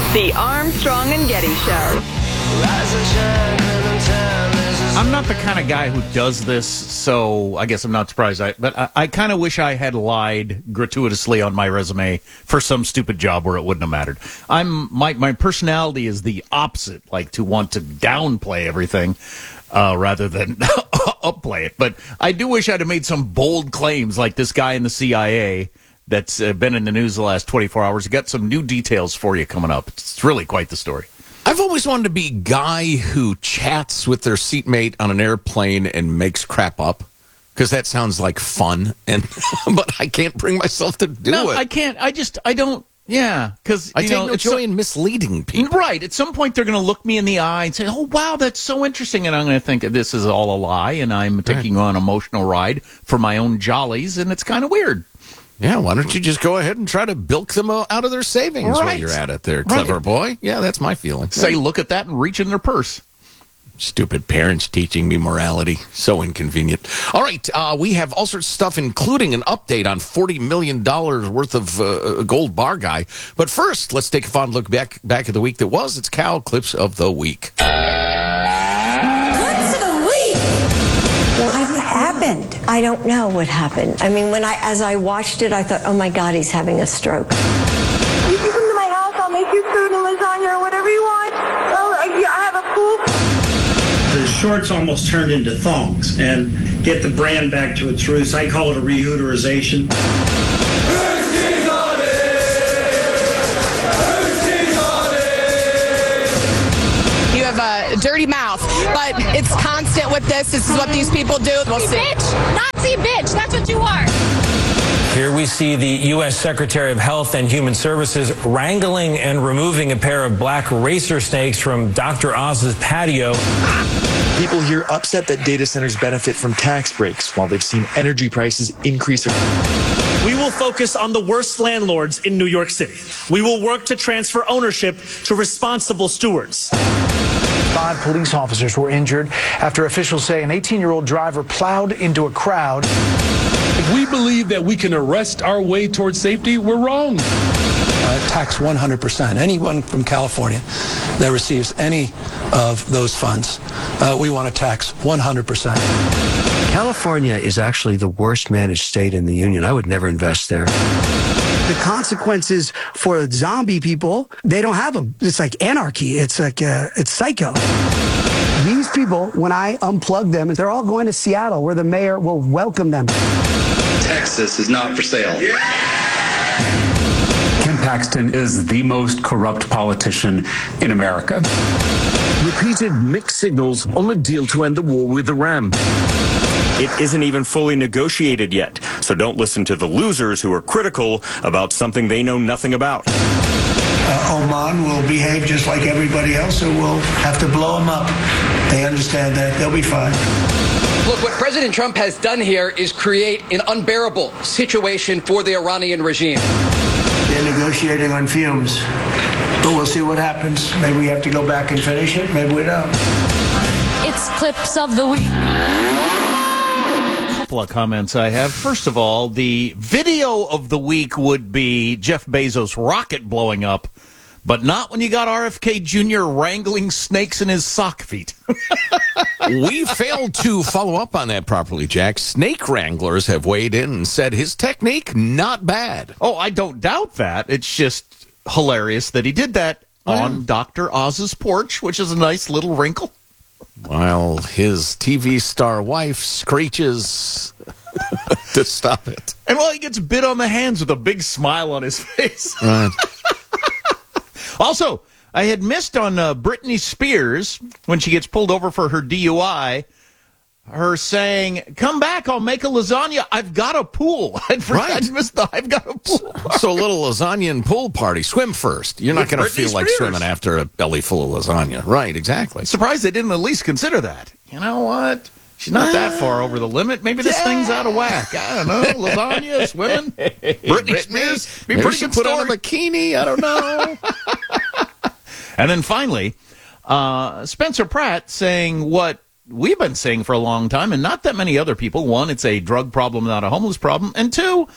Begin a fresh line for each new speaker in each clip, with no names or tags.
The Armstrong and Getty Show.
I'm not the kind of guy who does this, so I guess I'm not surprised. But I kind of wish I had lied gratuitously on my resume for some stupid job where it wouldn't have mattered. My personality is the opposite, like to want to downplay everything rather than upplay it. But I do wish I'd have made some bold claims like this guy in the CIA that's been in the news the last 24 hours. Got some new details for you coming up. It's really quite the story.
I've always wanted to be a guy who chats with their seatmate on an airplane and makes crap up, because that sounds like fun. But I can't bring myself to do it.
I can't. I don't. Yeah, because
I take no joy in misleading people.
Right. At some point, they're going to look me in the eye and say, "Oh, wow, that's so interesting," and I'm going to think this is all a lie, and I'm taking on an emotional ride for my own jollies, and it's kind of weird.
Yeah, why don't you just go ahead and try to bilk them out of their savings while you're at it there, clever boy? Yeah, that's my feeling.
Say, look at that and reach in their purse.
Stupid parents teaching me morality. So inconvenient. All right, we have all sorts of stuff, including an update on $40 million worth of gold bar guy. But first, let's take a fond look back at the week that was. It's Cal Clips of the Week.
Happened. I don't know what happened. I mean, as I watched it, I thought, oh my God, he's having a stroke.
You can come to my house. I'll make you food and lasagna or whatever you want. Oh, I have a pool.
The shorts almost turned into thongs and get the brand back to its roots. I call it a rehooterization.
You have a dirty mouth, but it's constant with this. This is what these people do. We'll see.
Bitch! Nazi bitch! That's what you are!
Here we see the U.S. Secretary of Health and Human Services wrangling and removing a pair of black racer snakes from Dr. Oz's patio.
People here upset that data centers benefit from tax breaks while they've seen energy prices increase.
We will focus on the worst landlords in New York City. We will work to transfer ownership to responsible stewards.
5 police officers were injured after officials say an 18-year-old driver plowed into a crowd.
If we believe that we can arrest our way towards safety, we're wrong.
Tax 100%. Anyone from California that receives any of those funds, we want to tax 100%.
California is actually the worst managed state in the union. I would never invest there.
The consequences for zombie people, they don't have them. It's like anarchy. It's like, it's psycho. These people, when I unplug them, they're all going to Seattle where the mayor will welcome them.
Texas is not for sale.
Ken Paxton is the most corrupt politician in America.
Repeated mixed signals on a deal to end the war with Iran.
It isn't even fully negotiated yet, so don't listen to the losers who are critical about something they know nothing about.
Oman will behave just like everybody else, so we'll have to blow them up. They understand that. They'll be fine.
Look, what President Trump has done here is create an unbearable situation for the Iranian regime.
They're negotiating on fumes, but we'll see what happens. Maybe we have to go back and finish it. Maybe we don't.
It's Clips of the Week.
Couple of comments I have. First of all, the video of the week would be Jeff Bezos' rocket blowing up, but not when you got RFK Jr. wrangling snakes in his sock feet.
We failed to follow up on that properly, Jack. Snake wranglers have weighed in and said his technique, not bad.
Oh, I don't doubt that. It's just hilarious that he did that on Dr. Oz's porch, which is a nice little wrinkle.
While his TV star wife screeches to stop it.
And while he gets bit on the hands with a big smile on his face.
Right.
Also, I had missed on Britney Spears, when she gets pulled over for her DUI, her saying, "Come back, I'll make a lasagna. I've got a pool." I'd missed the "I've got a pool."
So a little lasagna and pool party. Swim first. You're not going to feel like swimming after a belly full of lasagna. Right, exactly.
Surprised they didn't at least consider that. You know what? She's not that far over the limit. Maybe this thing's out of whack. I don't know. Lasagna, swimming. Britney Spears. Be pretty good
put
story.
on a bikini. I don't know.
And then finally, Spencer Pratt saying what we've been saying for a long time, and not that many other people. One, it's a drug problem, not a homeless problem. And two,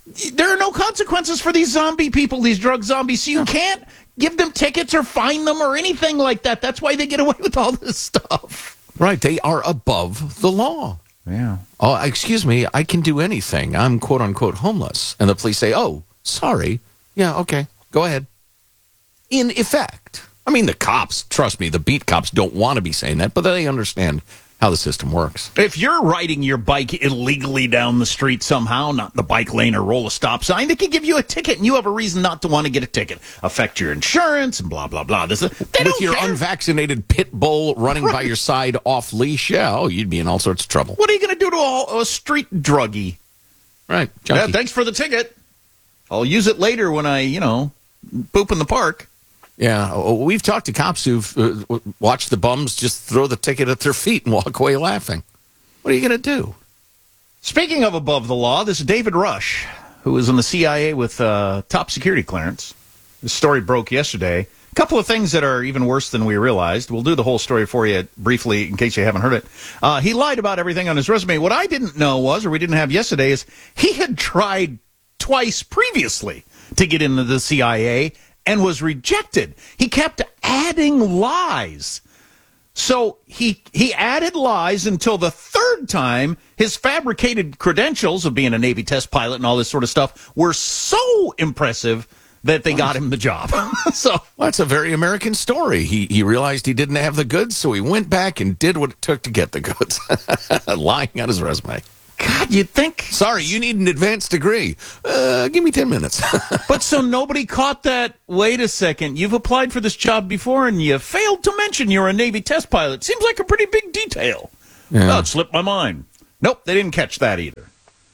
There are no consequences for these zombie people, these drug zombies, so you can't give them tickets or fine them or anything like that. That's why they get away with all this stuff.
Right, they are above the law.
Yeah.
Oh, excuse me, I can do anything. I'm quote-unquote homeless. And the police say, oh, sorry. Yeah, okay, go ahead. In effect. I mean, the cops, trust me, the beat cops don't want to be saying that, but they understand how the system works.
If you're riding your bike illegally down the street somehow, not in the bike lane or roll a stop sign, they can give you a ticket, and you have a reason not to want to get a ticket. Affect your insurance and blah, blah, blah.
With your unvaccinated pit bull running by your side off leash, you'd be in all sorts of trouble.
What are you going to do to a street druggie?
Right,
junkie. Yeah, thanks for the ticket. I'll use it later when I, poop in the park.
Yeah, we've talked to cops who've watched the bums just throw the ticket at their feet and walk away laughing. What are you going to do?
Speaking of above the law, this David Rush, who was in the CIA with top security clearance. This story broke yesterday. A couple of things that are even worse than we realized. We'll do the whole story for you briefly in case you haven't heard it. He lied about everything on his resume. What I didn't know was, or we didn't have yesterday, is he had tried twice previously to get into the CIA and was rejected. He kept adding lies. So he added lies until the third time his fabricated credentials of being a Navy test pilot and all this sort of stuff were so impressive that they got him the job.
Well, that's a very American story. He realized he didn't have the goods, so he went back and did what it took to get the goods. Lying on his resume.
God, you'd think...
Sorry, you need an advanced degree. Give me 10 minutes.
But so nobody caught that, wait a second, you've applied for this job before and you failed to mention you're a Navy test pilot. Seems like a pretty big detail.
Yeah.
Oh, it slipped my mind. Nope, they didn't catch that either.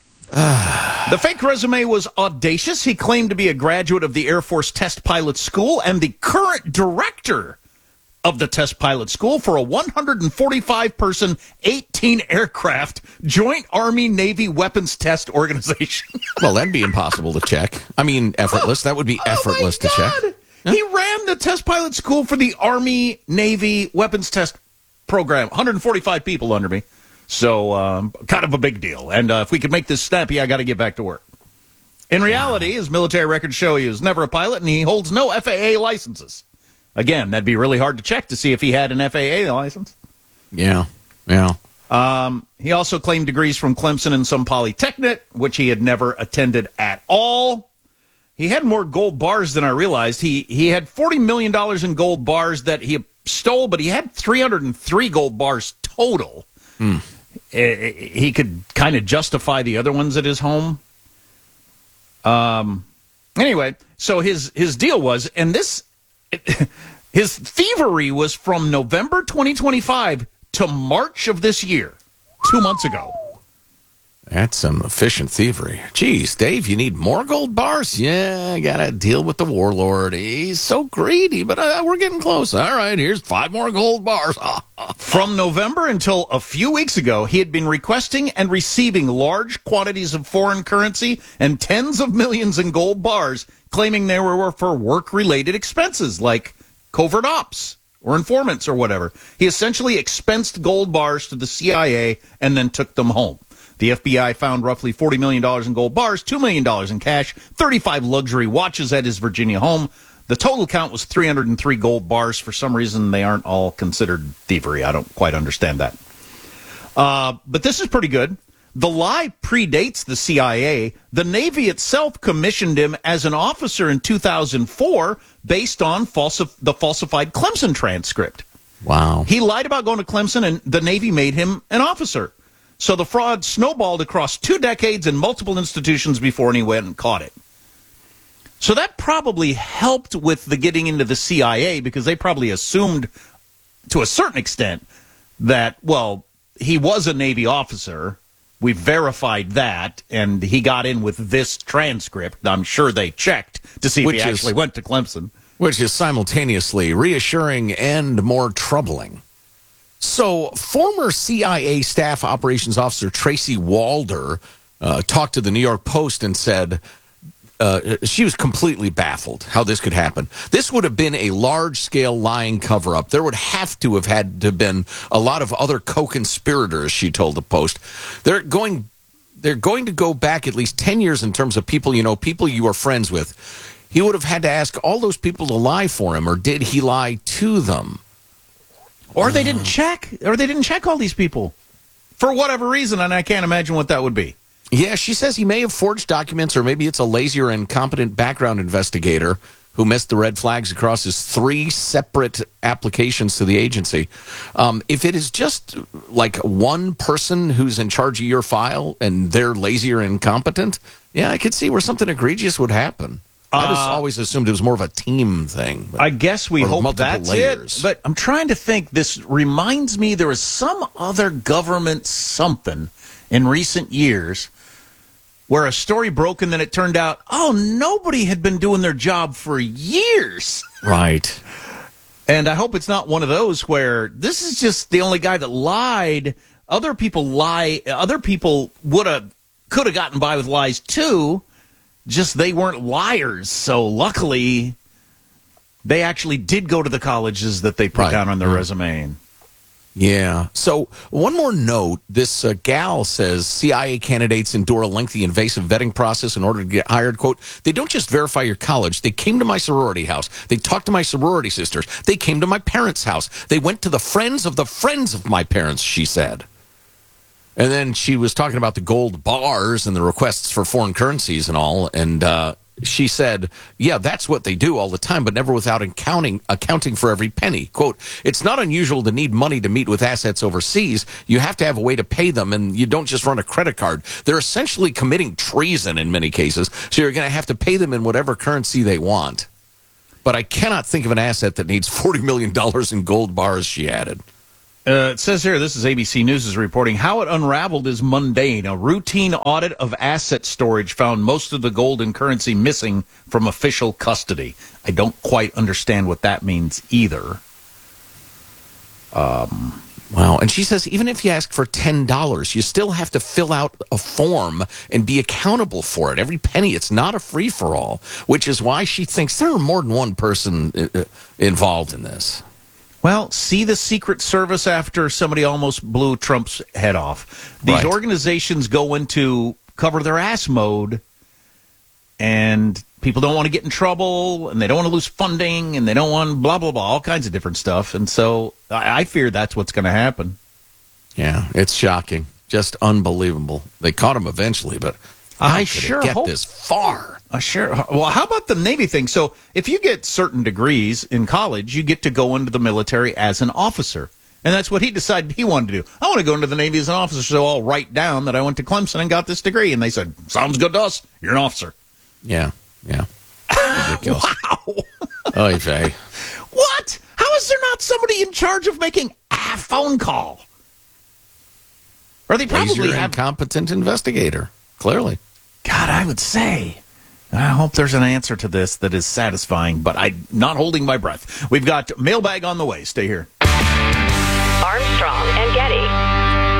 The fake resume was audacious. He claimed to be a graduate of the Air Force Test Pilot School and the current director of the Test Pilot School for a 145-person, 18-aircraft Joint Army-Navy Weapons Test Organization.
Well, that'd be impossible to check. I mean, effortless. That would be effortless to check.
Huh? He ran the Test Pilot School for the Army-Navy Weapons Test Program. 145 people under me. So, kind of a big deal. And if we could make this snappy, I got to get back to work. In reality, his military records show he was never a pilot, and he holds no FAA licenses. Again, that'd be really hard to check to see if he had an FAA license.
Yeah.
He also claimed degrees from Clemson and some Polytechnic, which he had never attended at all. He had more gold bars than I realized. He had $40 million in gold bars that he stole, but he had 303 gold bars total. He could kind of justify the other ones at his home. Anyway, so his deal was, and this... his thievery was from November 2025 to March of this year, 2 months ago.
That's some efficient thievery. Geez, Dave, you need more gold bars? Yeah, I got to deal with the warlord. He's so greedy, but we're getting close. All right, here's 5 more gold bars.
From November until a few weeks ago, he had been requesting and receiving large quantities of foreign currency and tens of millions in gold bars, claiming they were for work-related expenses like covert ops or informants or whatever. He essentially expensed gold bars to the CIA and then took them home. The FBI found roughly $40 million in gold bars, $2 million in cash, 35 luxury watches at his Virginia home. The total count was 303 gold bars. For some reason, they aren't all considered thievery. I don't quite understand that. But this is pretty good. The lie predates the CIA. The Navy itself commissioned him as an officer in 2004 based on the falsified Clemson transcript.
Wow.
He lied about going to Clemson, and the Navy made him an officer. So the fraud snowballed across 2 decades in multiple institutions before anyone went and caught it. So that probably helped with the getting into the CIA because they probably assumed to a certain extent that, well, he was a Navy officer. We verified that, and he got in with this transcript. I'm sure they checked to see if he actually went to Clemson.
Which is simultaneously reassuring and more troubling. So, former CIA Staff Operations Officer Tracy Walder talked to the New York Post and said she was completely baffled how this could happen. This would have been a large-scale lying cover-up. There would have had to have been a lot of other co-conspirators, she told the Post. They're going they're going to go back at least 10 years in terms of people you are friends with. He would have had to ask all those people to lie for him, or did he lie to them?
Or they didn't check all these people for whatever reason, and I can't imagine what that would be.
Yeah, she says he may have forged documents, or maybe it's a lazy or incompetent background investigator who missed the red flags across his 3 separate applications to the agency. If it is just like one person who's in charge of your file and they're lazy or incompetent, yeah, I could see where something egregious would happen. I just always assumed it was more of a team thing.
I guess we hope that's
layers.
it. But I'm trying to think. This reminds me there was some other government something in recent years where a story broke and then it turned out, nobody had been doing their job for years.
Right.
And I hope it's not one of those where this is just the only guy that lied. Other people lie. Other people could have gotten by with lies too. Just they weren't liars. So luckily, they actually did go to the colleges that they put down on their resume.
Yeah. So one more note. This gal says CIA candidates endure a lengthy, invasive vetting process in order to get hired. Quote, they don't just verify your college. They came to my sorority house. They talked to my sorority sisters. They came to my parents' house. They went to the friends of my parents, she said. And then she was talking about the gold bars and the requests for foreign currencies and all. And she said, yeah, that's what they do all the time, but never without accounting for every penny. Quote, it's not unusual to need money to meet with assets overseas. You have to have a way to pay them, and you don't just run a credit card. They're essentially committing treason in many cases, so you're going to have to pay them in whatever currency they want. But I cannot think of an asset that needs $40 million in gold bars, she added.
It says here, this is ABC News is reporting, how it unraveled is mundane. A routine audit of asset storage found most of the gold and currency missing from official custody. I don't quite understand what that means either.
Wow. And she says, even if you ask for $10, you still have to fill out a form and be accountable for it. Every penny. It's not a free-for-all, which is why she thinks there are more than one person involved in this.
Well, see the Secret Service after somebody almost blew Trump's head off. These organizations go into cover their ass mode, and people don't want to get in trouble, and they don't want to lose funding, and they don't want blah, blah, blah, all kinds of different stuff. And so I fear that's what's going to happen.
Yeah, it's shocking. Just unbelievable. They caught him eventually, but
I sure
get
hope
this far.
Sure. Well, how about the Navy thing? So if you get certain degrees in college, you get to go into the military as an officer. And that's what he decided he wanted to do. I want to go into the Navy as an officer, so I'll write down that I went to Clemson and got this degree. And they said, sounds good to us. You're an officer.
Yeah. Ridiculous.
Wow.
Oy vey.
What? How is there not somebody in charge of making a phone call? Or they probably have
incompetent investigator, clearly.
God, I would say. I hope there's an answer to this that is satisfying, but I'm not holding my breath. We've got mailbag on the way. Stay here.
Armstrong and Getty.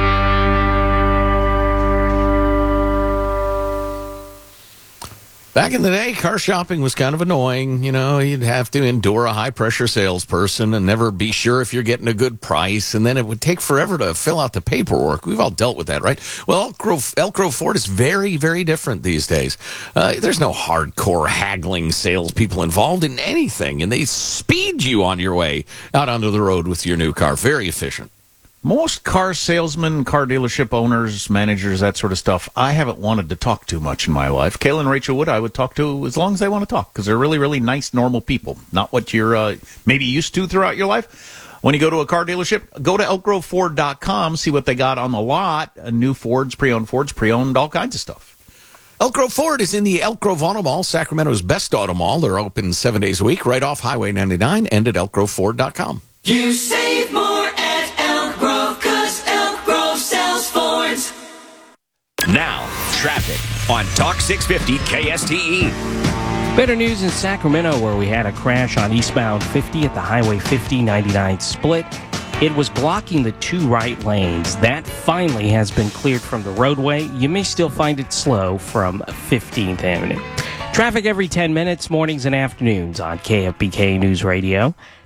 Back in the day, car shopping was kind of annoying. You know, you'd have to endure a high-pressure salesperson and never be sure if you're getting a good price, and then it would take forever to fill out the paperwork. We've all dealt with that, right? Well, Elk Grove Ford is very, very different these days. There's no hardcore haggling salespeople involved in anything, and they speed you on your way out onto the road with your new car. Very efficient.
Most car salesmen, car dealership owners, managers, that sort of stuff, I haven't wanted to talk to much in my life. Kayla and Rachel Wood, I would talk to as long as they want to talk, because they're really, really nice, normal people. Not what you're maybe used to throughout your life. When you go to a car dealership, go to elkgroveford.com, see what they got on the lot. New Fords, pre-owned, all kinds of stuff.
Elk Grove Ford is in the Elk Grove Auto Mall, Sacramento's best auto mall. They're open 7 days a week, right off Highway 99 and at elkgroveford.com.
You save more at Elk Grove, 'cause Elk Grove sells Fords.
Now, traffic on Talk 650 KSTE.
Better news in Sacramento, where we had a crash on eastbound 50 at the Highway 50-99 split. It was blocking the 2 right lanes. That finally has been cleared from the roadway. You may still find it slow from 15th Avenue. Traffic every 10 minutes, mornings and afternoons on KFBK News Radio.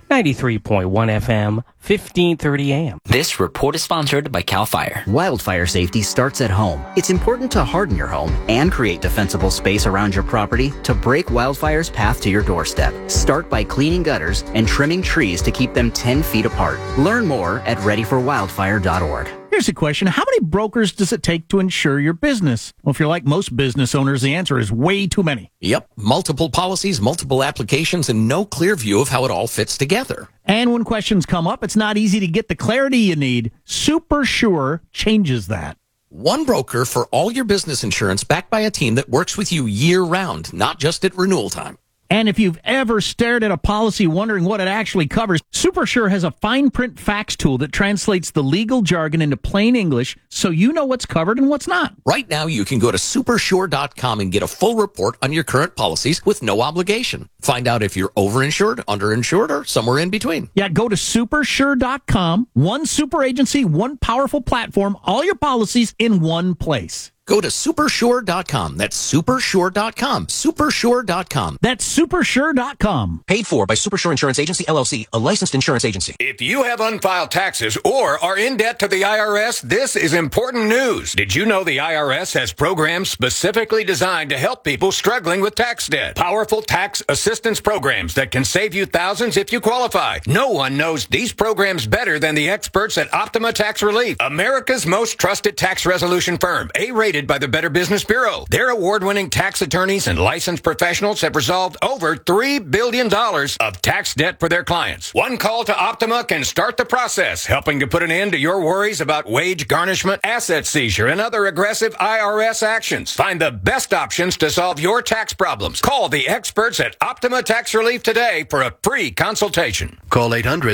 93.1 FM, 1530 AM.
This report is sponsored by CAL FIRE.
Wildfire safety starts at home. It's important to harden your home and create defensible space around your property to break wildfire's path to your doorstep. Start by cleaning gutters and trimming trees to keep them 10 feet apart. Learn more at readyforwildfire.org.
Here's a question. How many brokers does it take to insure your business? Well, if you're like most business owners, the answer is way too many.
Yep. Multiple policies, multiple applications, and no clear view of how it all fits together.
And when questions come up, it's not easy to get the clarity you need. Super Sure changes that.
One broker for all your business insurance backed by a team that works with you year-round, not just at renewal time.
And if you've ever stared at a policy wondering what it actually covers, SuperSure has a fine print facts tool that translates the legal jargon into plain English so you know what's covered and what's not.
Right now, you can go to supersure.com and get a full report on your current policies with no obligation. Find out if you're overinsured, underinsured, or somewhere in between.
Yeah, go to supersure.com. One super agency, one powerful platform, all your policies in one place.
Go to supersure.com. That's supersure.com. Supersure.com.
That's supersure.com.
Paid for by Supersure Insurance Agency, LLC, a licensed insurance agency.
If you have unfiled taxes or are in debt to the IRS, this is important news. Did you know the IRS has programs specifically designed to help people struggling with tax debt? Powerful tax assistance programs that can save you thousands if you qualify. No one knows these programs better than the experts at Optima Tax Relief, America's most trusted tax resolution firm, A-rated by the Better Business Bureau. Their award-winning tax attorneys and licensed professionals have resolved over $3 billion of tax debt for their clients. One call to Optima can start the process, helping to put an end to your worries about wage garnishment, asset seizure, and other aggressive IRS actions. Find the best options to solve your tax problems. Call the experts at Optima Tax Relief today for a free consultation.
Call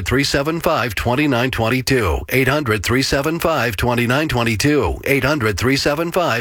800-375-2922. 800-375-2922. 800-375-2922.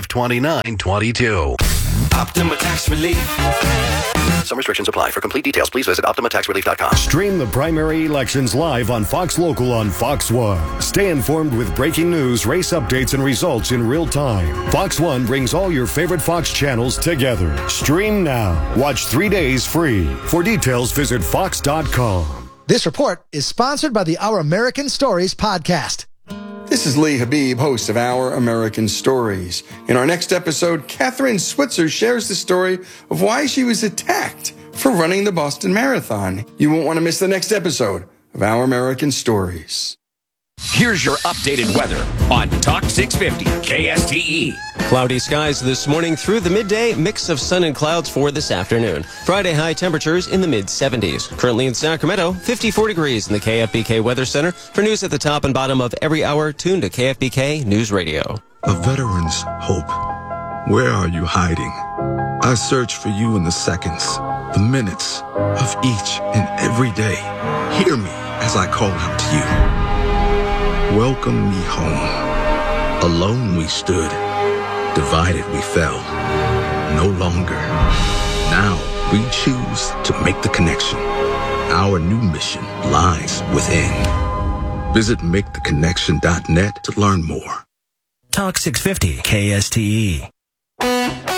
Optima Tax Relief.
Some restrictions apply. For complete details, please visit OptimaTaxRelief.com.
Stream the primary elections live on Fox Local on Fox One. Stay informed with breaking news, race updates, and results in real time. Fox One brings all your favorite Fox channels together. Stream now. Watch 3 days free. For details, visit Fox.com.
This report is sponsored by the Our American Stories podcast.
This is Lee Habib, host of Our American Stories. In our next episode, Catherine Switzer shares the story of why she was attacked for running the Boston Marathon. You won't want to miss the next episode of Our American Stories.
Here's your updated weather on Talk 650 KSTE.
Cloudy skies this morning through the midday, mix of sun and clouds for this afternoon. Friday high temperatures in the mid-70s. Currently in Sacramento, 54 degrees in the KFBK Weather Center. For news at the top and bottom of every hour, tune to KFBK News Radio.
A veteran's hope. Where are you hiding? I search for you in the seconds, the minutes of each and every day. Hear me as I call out to you. Welcome me home. Alone we stood. Divided we fell. No longer. Now we choose to make the connection. Our new mission lies within. Visit MakeTheConnection.net to learn more.
Talk 650 KSTE.